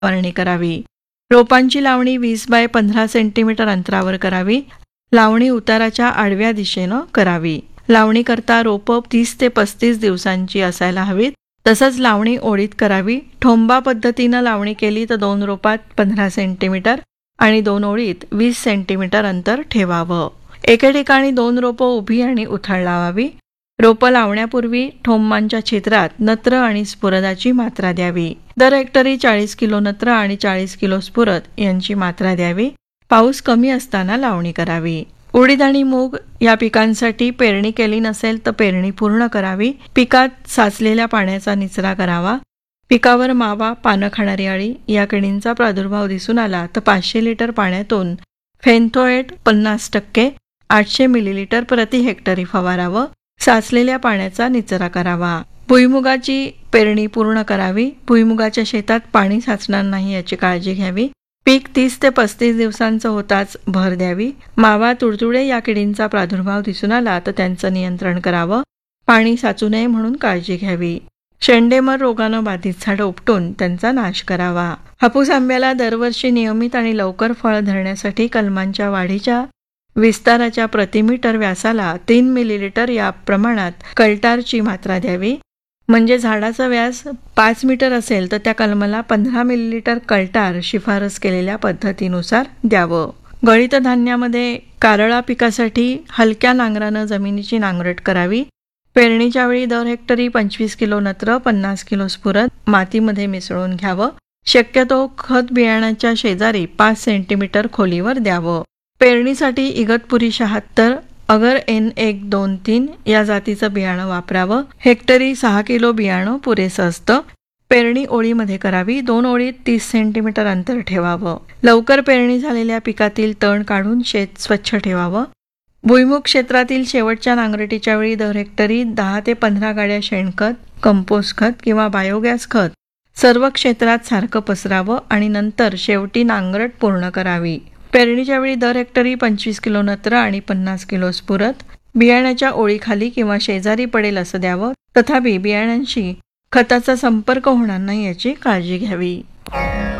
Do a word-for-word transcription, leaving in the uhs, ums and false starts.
फवारणी करावी. रोपांची लावणी वीस बाय पंधरा सेंटीमीटर अंतरावर करावी. लावणी उताराच्या आडव्या दिशेनं करावी. लावणी करता रोपं तीस ते पस्तीस दिवसांची असायला हवीत. तसंच लावणी ओळीत करावी. ठोंबा पद्धतीनं लावणी केली तर दोन रोपात पंधरा सेंटीमीटर आणि दोन ओळीत वीस सेंटीमीटर अंतर ठेवावं. एके ठिकाणी दोन रोपं उभी आणि उथळ लावावी. रोपं लावण्यापूर्वी ठोंबांच्या छिद्रात नत्र आणि स्फुरदाची मात्रा द्यावी. दर हेक्टरी चाळीस किलो नत्र आणि चाळीस किलो स्फुरद यांची मात्रा द्यावी. पाऊस कमी असताना लावणी करावी. उडीद आणि मूग या पिकांसाठी पेरणी केली नसेल तर पेरणी पूर्ण करावी. पिकात साचलेल्या पाण्याचा निचरा करावा. पिकावर मावा, पानं खाणारी अळी या किडींचा प्रादुर्भाव दिसून आला तर पाचशे लिटर पाण्यातून फेन्थोएट पन्नास टक्के आठशे मिलीलिटर प्रति हेक्टरी फवारावं. साचलेल्या पाण्याचा निचरा करावा. भुईमुगाची पेरणी पूर्ण करावी. भुईमुगाच्या शेतात पाणी साचणार नाही याची काळजी घ्यावी. पीक तीस ते पस्तीस दिवसांचं होताच भर द्यावी. मावा, तुडतुडे या किडींचा प्रादुर्भाव दिसून आला तर त्यांचं नियंत्रण करावं. पाणी साचू नये म्हणून काळजी घ्यावी. शेंडेमर रोगानं बाधित झाडं उपटून त्यांचा नाश करावा. हापूस आंब्याला दरवर्षी नियमित आणि लवकर फळ धरण्यासाठी कलमांच्या वाढीच्या विस्ताराच्या प्रतिमीटर व्यासाला तीन मिलीलिटर या प्रमाणात कल्टारची मात्रा द्यावी. म्हणजे झाडाचा व्यास पाच मीटर असेल तर त्या कलमाला पंधरा मिलीलिटर कल्टार शिफारस केलेल्या पद्धतीनुसार द्यावं. गळीत धान्यामध्ये कारळा पिकासाठी हलक्या नांगरानं जमिनीची नांगरट करावी. पेरणीच्या वेळी दर हेक्टरी पंचवीस किलो नत्र, पन्नास किलो स्फुरद मातीमध्ये मिसळून घ्यावं. शक्यतो खत बियाण्याच्या शेजारी पाच सेंटीमीटर खोलीवर द्यावं. पेरणीसाठी इगतपुरी शहात्तर, अगर एन एक दोन तीन या जातीचं बियाणं वापरावं. हेक्टरी सहा किलो बियाणं पुरेसं असतं. पेरणी ओळीमध्ये करावी. दोन ओळीत तीस सेंटीमीटर अंतर ठेवावं. लवकर पेरणी झालेल्या पिकातील तण काढून शेत स्वच्छ ठेवावं. भुईमुग क्षेत्रातील शेवटच्या नांगरटीच्या वेळी दर हेक्टरी दहा ते पंधरा गाड्या शेणखत, कंपोस्ट खत किंवा बायोगॅस खत सर्व क्षेत्रात सारखं पसरावं आणि नंतर शेवटी नांगरट पूर्ण करावी. पेरणीच्या वेळी दर हेक्टरी पंचवीस किलो नत्र आणि पन्नास किलो स्फुरद बियाण्याच्या ओळीखाली किंवा शेजारी पडेल असं द्यावं. तथापि बियाण्यांशी खताचा संपर्क होणार नाही याची काळजी घ्यावी.